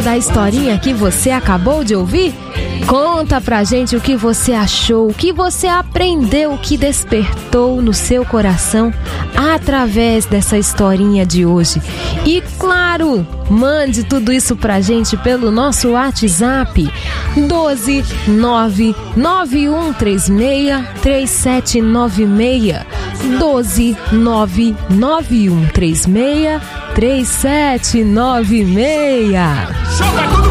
da historinha que você acabou de ouvir? Conta pra gente o que você achou, o que você aprendeu, o que despertou no seu coração através dessa historinha de hoje. E claro, mande tudo isso pra gente pelo nosso WhatsApp 12991363796 12991363796.